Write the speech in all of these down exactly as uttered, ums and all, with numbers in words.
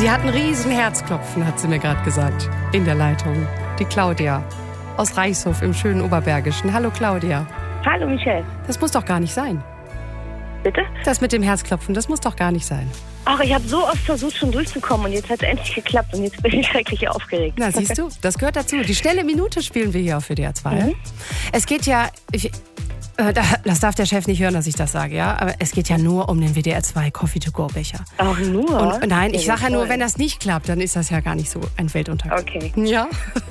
Sie hat ein riesen Herzklopfen, hat sie mir gerade gesagt, in der Leitung. Die Claudia aus Reichshof im schönen Oberbergischen. Hallo Claudia. Hallo Michelle. Das muss doch gar nicht sein. Bitte? Das mit dem Herzklopfen, das muss doch gar nicht sein. Ach, ich habe so oft versucht, schon durchzukommen und jetzt hat es endlich geklappt und jetzt bin ich schrecklich aufgeregt. Na, siehst du, das gehört dazu. Die schnelle Minute spielen wir hier auf W D R zwei. Mhm. Es geht ja, ich, äh, das darf der Chef nicht hören, dass ich das sage, ja, aber es geht ja nur um den W D R zwei Coffee-to-go-Becher. Ach, nur? Und, nein, ich ja, sage ja nur, wenn das nicht klappt, dann ist das ja gar nicht so ein Weltuntergang. Okay. Ja.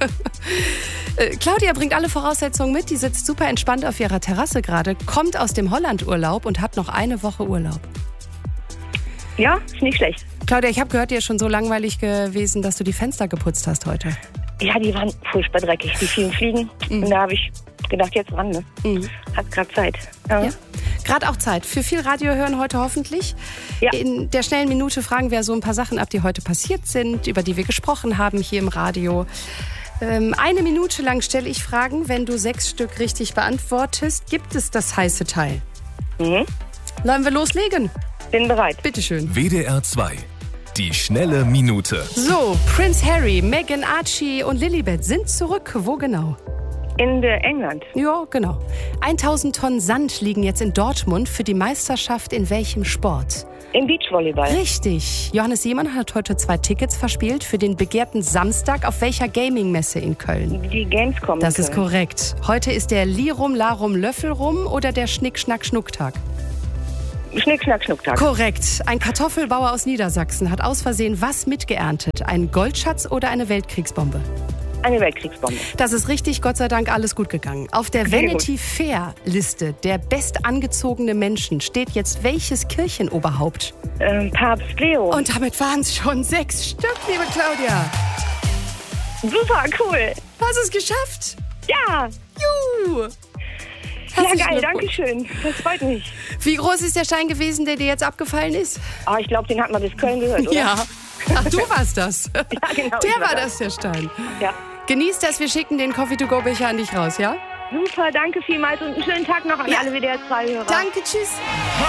Claudia bringt alle Voraussetzungen mit, die sitzt super entspannt auf ihrer Terrasse gerade, kommt aus dem Holland-Urlaub und hat noch eine Woche Urlaub. Ja, ist nicht schlecht. Claudia, ich habe gehört, dir ist schon so langweilig gewesen, dass du die Fenster geputzt hast heute. Ja, die waren furchtbar dreckig, die vielen Fliegen. Mhm. Und da habe ich gedacht, jetzt ran, ne? Mhm. Hat gerade Zeit. Ja. Ja. Gerade auch Zeit. Für viel Radio hören heute hoffentlich. Ja. In der schnellen Minute fragen wir so ein paar Sachen ab, die heute passiert sind, über die wir gesprochen haben hier im Radio. Ähm, eine Minute lang stelle ich Fragen. Wenn du sechs Stück richtig beantwortest, gibt es das heiße Teil. Mhm. Wollen wir loslegen? Bin bereit. Bitteschön. W D R zwei. Die schnelle Minute. So, Prince Harry, Meghan, Archie und Lilibet sind zurück. Wo genau? In äh, England. Ja, genau. tausend Tonnen Sand liegen jetzt in Dortmund für die Meisterschaft in welchem Sport? Im Beachvolleyball. Richtig. Johannes Siemann hat heute zwei Tickets verspielt für den begehrten Samstag auf welcher Gaming-Messe in Köln? Die Gamescom. Das ist korrekt. Heute ist der Lirum, Larum, Löffelrum oder der Schnick, Schnack, Schnucktag? Schnick, Schnack, Schnucktag. Korrekt. Ein Kartoffelbauer aus Niedersachsen hat aus Versehen was mitgeerntet? Einen Goldschatz oder eine Weltkriegsbombe? Eine Weltkriegsbombe. Das ist richtig, Gott sei Dank alles gut gegangen. Auf der Sehr Vanity Fair Liste der bestangezogenen Menschen steht jetzt welches Kirchenoberhaupt? Ähm, Papst Leo. Und damit waren es schon sechs Stück, liebe Claudia. Super, cool. Hast du es geschafft? Ja. Juhu. Ja, Herzlichen geil, Glückwunsch. danke schön. Das freut mich. Wie groß ist der Stein gewesen, der dir jetzt abgefallen ist? Ah, ich glaube, den hat man bis Köln gehört, oder? Ja. Ach, du warst das. Ja, genau. Der ich war das, der Stein. Ja. Genieß das, wir schicken den Coffee-to-go-Becher an dich raus, ja? Super, danke vielmals und einen schönen Tag noch an Ja. alle W D R zwei Hörer. Danke, tschüss.